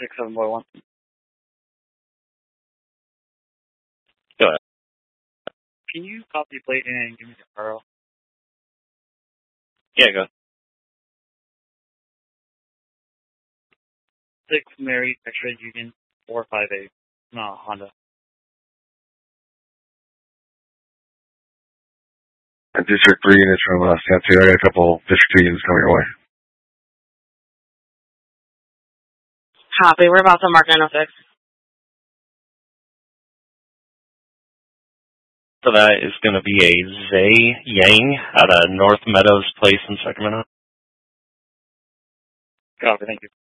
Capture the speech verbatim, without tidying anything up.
six seven boy one. Go ahead. Can you copy the plate and give me the R O? Yeah, go. Six Mary X-ray Union four five eight. No, Honda. District three units from uh, San Diego. I got a couple District two units coming your way. Copy. We're about to mark nine oh six. So that is going to be a Zay Yang out of North Meadows Place in Sacramento. Copy, thank you.